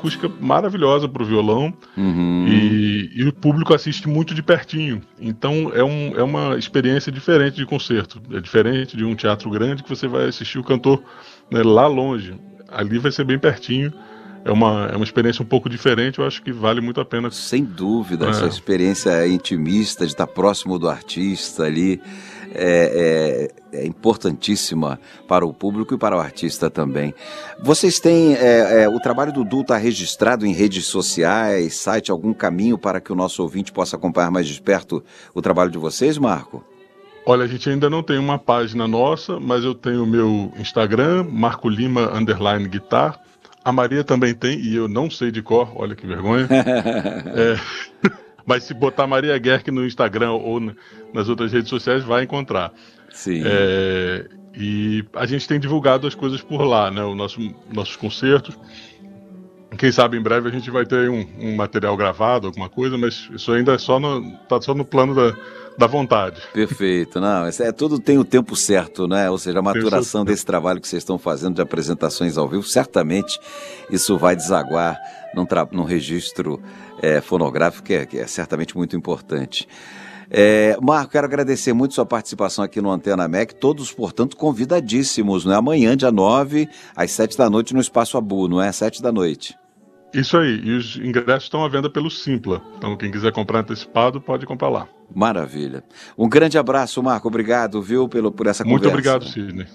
acústica maravilhosa para o violão. E o público assiste muito de pertinho. Então é uma experiência diferente de concerto. É diferente de um teatro grande que você vai assistir o cantor, né, lá longe. Ali vai ser bem pertinho. É uma experiência um pouco diferente, eu acho que vale muito a pena. Sem dúvida, essa experiência intimista de estar próximo do artista ali é importantíssima para o público e para o artista também. Vocês têm, o trabalho do Du está registrado em redes sociais, site, algum caminho para que o nosso ouvinte possa acompanhar mais de perto o trabalho de vocês, Marco? Olha, a gente ainda não tem uma página nossa, mas eu tenho o meu Instagram, Marco Lima _guitar. A Maria também tem, e eu não sei de cor, olha que vergonha. Mas se botar Maria Guerck no Instagram ou nas outras redes sociais, vai encontrar. Sim. E a gente tem divulgado as coisas por lá, né? Nossos concertos. Quem sabe em breve a gente vai ter um material gravado, alguma coisa, mas isso ainda tá só no plano da vontade. Perfeito, não, tudo tem o tempo certo, né? Ou seja, a maturação desse trabalho que vocês estão fazendo de apresentações ao vivo, certamente isso vai desaguar num registro fonográfico que é certamente muito importante. Marco, quero agradecer muito sua participação aqui no Antena MEC, todos, portanto, convidadíssimos, né? Amanhã, dia 9, às 7 da noite no Espaço Abu, não é? 7 da noite. Isso aí, e os ingressos estão à venda pelo Simpla, então quem quiser comprar antecipado pode comprar lá. Maravilha. Um grande abraço, Marco, obrigado, viu, por essa conversa. Muito obrigado, Sidney.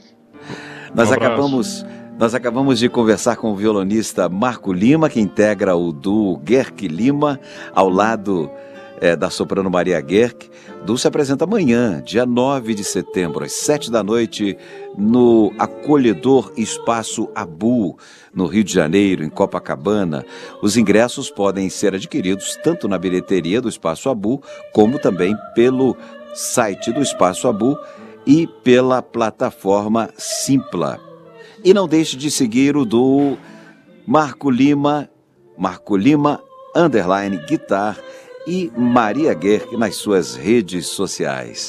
Nós acabamos de conversar com o violonista Marco Lima, que integra o duo Guerck Lima, ao lado da soprano Maria Guerck. O duo se apresenta amanhã, dia 9 de setembro, às 7 da noite, no acolhedor Espaço Abu, no Rio de Janeiro, em Copacabana. Os ingressos podem ser adquiridos tanto na bilheteria do Espaço Abu, como também pelo site do Espaço Abu e pela plataforma Simpla. E não deixe de seguir o duo Marco Lima _guitar e Maria Guerck nas suas redes sociais.